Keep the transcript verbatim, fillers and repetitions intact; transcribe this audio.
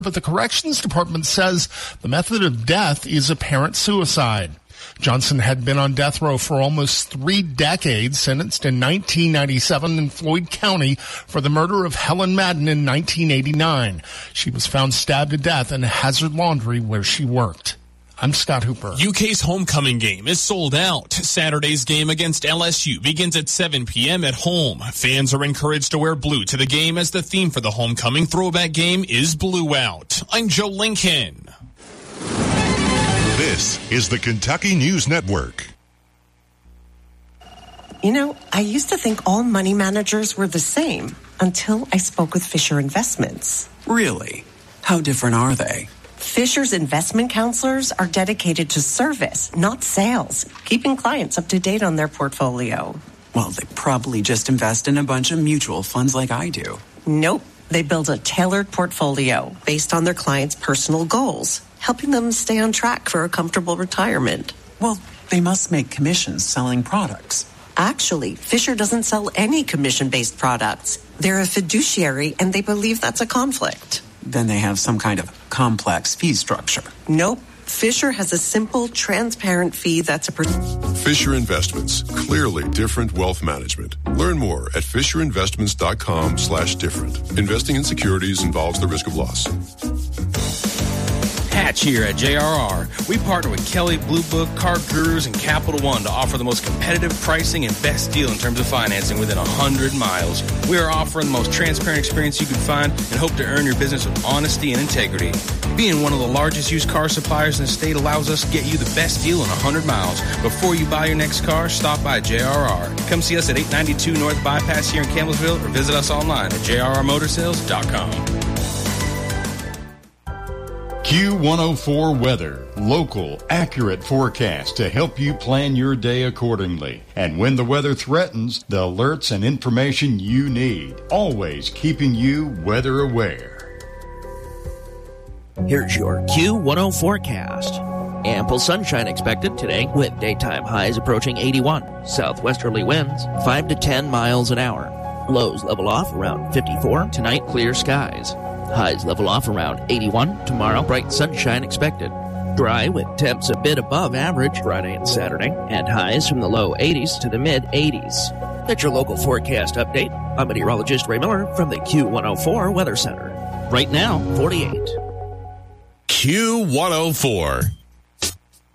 but the corrections department says the method of death is apparent suicide. Johnson had been on death row for almost three decades, sentenced in nineteen ninety-seven in Floyd County for the murder of Helen Madden in nineteen eighty-nine. She was found stabbed to death in Hazard Laundry where she worked. I'm Scott Hooper. U K's homecoming game is sold out. Saturday's game against L S U begins at seven p.m. at home. Fans are encouraged to wear blue to the game as the theme for the homecoming throwback game is Blue Out. I'm Joe Lincoln. This is the Kentucky News Network. You know, I used to think all money managers were the same until I spoke with Fisher Investments. Really? How different are they? Fisher's investment counselors are dedicated to service, not sales, keeping clients up to date on their portfolio. Well, they probably just invest in a bunch of mutual funds like I do. Nope. They build a tailored portfolio based on their clients' personal goals, helping them stay on track for a comfortable retirement. Well, they must make commissions selling products. Actually, Fisher doesn't sell any commission-based products. They're a fiduciary, and they believe that's a conflict. Then they have some kind of complex fee structure. Nope. Fisher has a simple, transparent fee that's a... Per- Fisher Investments. Clearly different wealth management. Learn more at fisherinvestments.com slash different. Investing in securities involves the risk of loss. Hatch here at J R R. We partner with Kelly Blue Book, Car Gurus, and Capital One to offer the most competitive pricing and best deal in terms of financing within one hundred miles. We are offering the most transparent experience you can find and hope to earn your business with honesty and integrity. Being one of the largest used car suppliers in the state allows us to get you the best deal in one hundred miles. Before you buy your next car, stop by J R R. Come see us at eight ninety-two North Bypass here in Campbellsville or visit us online at j r r motor sales dot com. Q one oh four Weather. Local, accurate forecast to help you plan your day accordingly. And when the weather threatens, the alerts and information you need. Always keeping you weather aware. Here's your Q one oh forecast. Ample sunshine expected today with daytime highs approaching eighty-one. Southwesterly winds five to ten miles an hour. Lows level off around fifty-four. Tonight, clear skies. Highs level off around eighty-one. Tomorrow, bright sunshine expected. Dry with temps a bit above average Friday and Saturday, and highs from the low eighties to the mid eighties. That's your local forecast update. I'm meteorologist Ray Miller from the Q one oh four Weather Center. Right now, forty-eight. Q one oh four.